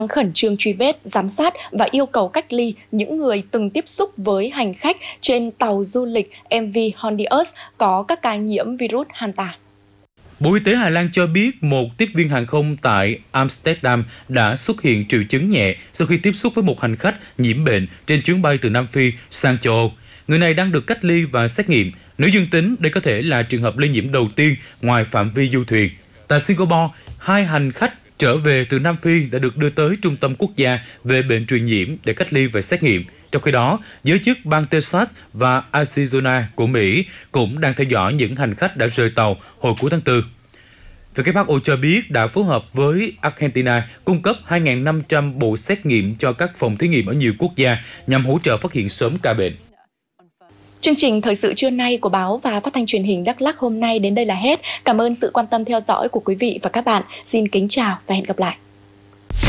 khẩn trương truy vết, giám sát và yêu cầu cách ly những người từng tiếp xúc với hành khách trên tàu du lịch MV Hondius có các ca nhiễm virus Hanta. Bộ Y tế Hà Lan cho biết một tiếp viên hàng không tại Amsterdam đã xuất hiện triệu chứng nhẹ sau khi tiếp xúc với một hành khách nhiễm bệnh trên chuyến bay từ Nam Phi sang châu Âu. Người này đang được cách ly và xét nghiệm. Nếu dương tính, đây có thể là trường hợp lây nhiễm đầu tiên ngoài phạm vi du thuyền. Tại Singapore, 2 hành khách trở về từ Nam Phi đã được đưa tới Trung tâm Quốc gia về bệnh truyền nhiễm để cách ly và xét nghiệm. Trong khi đó, giới chức bang Texas và Arizona của Mỹ cũng đang theo dõi những hành khách đã rời tàu hồi cuối tháng 4. WHO cho biết đã phối hợp với Argentina cung cấp 2.500 bộ xét nghiệm cho các phòng thí nghiệm ở nhiều quốc gia nhằm hỗ trợ phát hiện sớm ca bệnh. Chương trình Thời sự trưa nay của báo và Phát thanh Truyền hình Đắk Lắk hôm nay đến đây là hết. Cảm ơn sự quan tâm theo dõi của quý vị và các bạn. Xin kính chào và hẹn gặp lại.